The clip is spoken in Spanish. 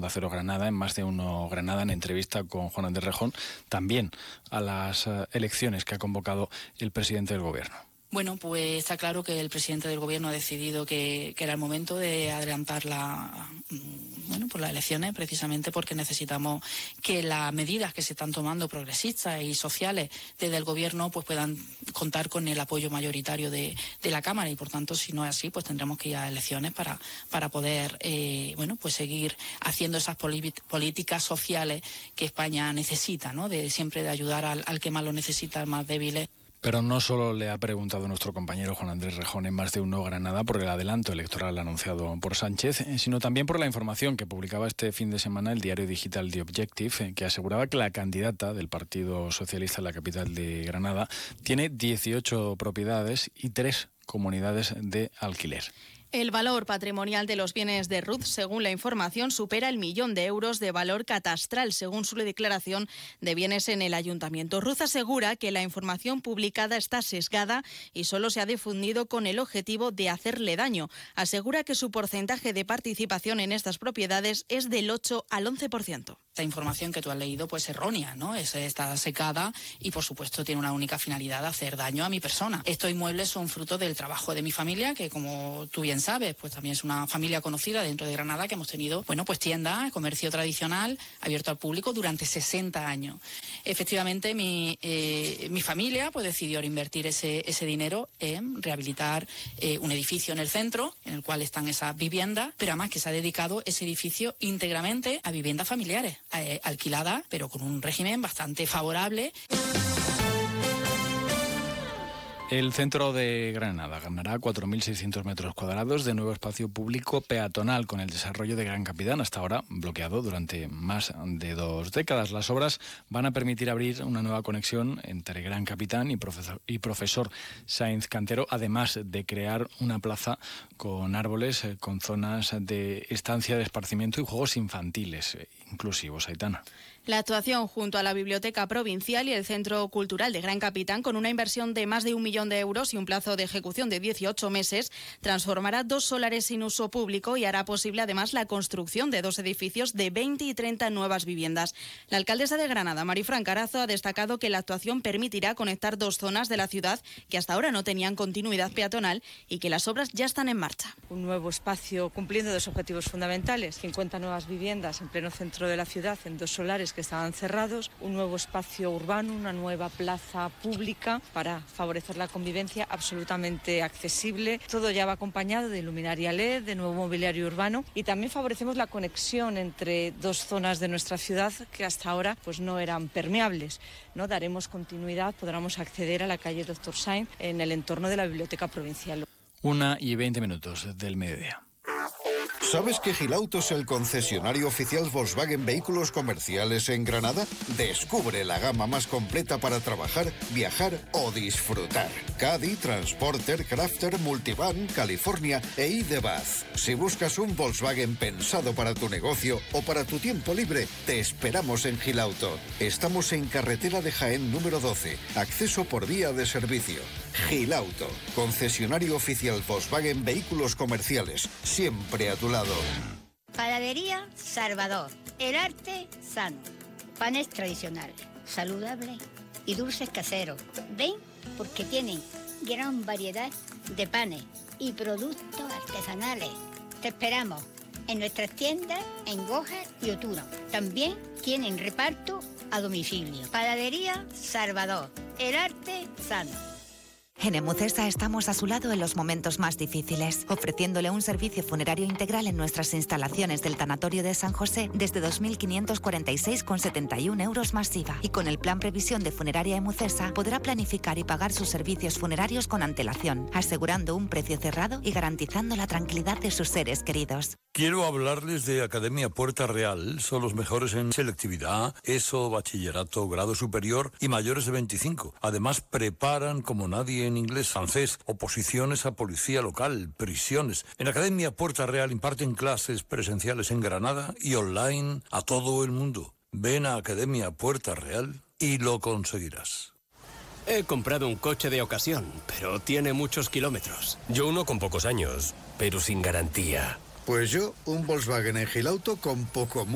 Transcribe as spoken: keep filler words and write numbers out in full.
Onda Cero Granada, en Más de Uno Granada, en entrevista con Juan Andrés Rejón, también a las elecciones que ha convocado el presidente del Gobierno. Bueno, pues está claro que el presidente del Gobierno ha decidido que, que era el momento de adelantar la, bueno, pues las elecciones, precisamente porque necesitamos que las medidas que se están tomando progresistas y sociales desde el Gobierno pues puedan contar con el apoyo mayoritario de, de la Cámara, y por tanto, si no es así, pues tendremos que ir a elecciones para, para poder eh, bueno, pues seguir haciendo esas políticas sociales que España necesita, ¿no? De siempre de ayudar al, al que más lo necesita, al más débil. Pero no solo le ha preguntado nuestro compañero Juan Andrés Rejón en Más de Uno Granada por el adelanto electoral anunciado por Sánchez, sino también por la información que publicaba este fin de semana el diario digital The Objective, que aseguraba que la candidata del Partido Socialista en la capital de Granada tiene dieciocho propiedades y tres comunidades de alquiler. El valor patrimonial de los bienes de Ruth, según la información, supera el millón de euros de valor catastral, según su declaración de bienes en el ayuntamiento. Ruth asegura que la información publicada está sesgada y solo se ha difundido con el objetivo de hacerle daño. Asegura que su porcentaje de participación en estas propiedades es del ocho al once por ciento. Esta información que tú has leído pues errónea, ¿no? Es, está secada y por supuesto tiene una única finalidad de hacer daño a mi persona. Estos inmuebles son fruto del trabajo de mi familia, que como tú bien sabes, pues también es una familia conocida dentro de Granada, que hemos tenido, bueno, pues tiendas, comercio tradicional, abierto al público durante sesenta años. Efectivamente, mi, eh, mi familia pues decidió invertir ese, ese dinero en rehabilitar eh, un edificio en el centro, en el cual están esas viviendas, pero además que se ha dedicado ese edificio íntegramente a viviendas familiares, eh, alquiladas, pero con un régimen bastante favorable. El centro de Granada ganará cuatro mil seiscientos metros cuadrados de nuevo espacio público peatonal con el desarrollo de Gran Capitán, hasta ahora bloqueado durante más de dos décadas. Las obras van a permitir abrir una nueva conexión entre Gran Capitán y Profesor, y Profesor Sáenz Cantero, además de crear una plaza con árboles, con zonas de estancia de esparcimiento y juegos infantiles inclusivos. Aitana. La actuación junto a la Biblioteca Provincial y el Centro Cultural de Gran Capitán, con una inversión de más de un millón de euros y un plazo de ejecución de dieciocho meses, transformará dos solares sin uso público y hará posible además la construcción de dos edificios de veinte y treinta nuevas viviendas. La alcaldesa de Granada, Marifran Carazo, ha destacado que la actuación permitirá conectar dos zonas de la ciudad que hasta ahora no tenían continuidad peatonal y que las obras ya están en marcha. Un nuevo espacio cumpliendo dos objetivos fundamentales: cincuenta nuevas viviendas en pleno centro de la ciudad en dos solares que estaban cerrados, un nuevo espacio urbano, una nueva plaza pública para favorecer la convivencia absolutamente accesible. Todo ya va acompañado de luminaria L E D, de nuevo mobiliario urbano, y también favorecemos la conexión entre dos zonas de nuestra ciudad que hasta ahora pues no eran permeables, ¿no? Daremos continuidad, podremos acceder a la calle Doctor Sáenz en el entorno de la Biblioteca Provincial. Una y veinte minutos del mediodía. ¿Sabes que Gilauto es el concesionario oficial Volkswagen Vehículos Comerciales en Granada? Descubre la gama más completa para trabajar, viajar o disfrutar. Caddy, Transporter, Crafter, Multivan, California e i-de-Baz. Si buscas un Volkswagen pensado para tu negocio o para tu tiempo libre, te esperamos en Gilauto. Estamos en carretera de Jaén número doce, acceso por vía de servicio. Gilauto, concesionario oficial Volkswagen Vehículos Comerciales, siempre a tu lado. Panadería Salvador, el arte sano, panes tradicionales, saludables y dulces caseros. Ven porque tienen gran variedad de panes y productos artesanales. Te esperamos en nuestras tiendas en Goja y Oturo. También tienen reparto a domicilio. Panadería Salvador, el arte sano. En Emucesa estamos a su lado en los momentos más difíciles, ofreciéndole un servicio funerario integral en nuestras instalaciones del Tanatorio de San José desde dos mil quinientos cuarenta y seis con setenta y un euros más I V A. Y con el plan Previsión de Funeraria Emucesa podrá planificar y pagar sus servicios funerarios con antelación, asegurando un precio cerrado y garantizando la tranquilidad de sus seres queridos. Quiero hablarles de Academia Puerta Real. Son los mejores en selectividad, ESO, bachillerato, grado superior y mayores de veinticinco. Además, preparan como nadie en inglés, francés, oposiciones a policía local, prisiones. En Academia Puerta Real imparten clases presenciales en Granada y online a todo el mundo. Ven a Academia Puerta Real y lo conseguirás. He comprado un coche de ocasión, pero tiene muchos kilómetros. Yo uno con pocos años, pero sin garantía. Pues yo, un Volkswagen en Gilauto con poco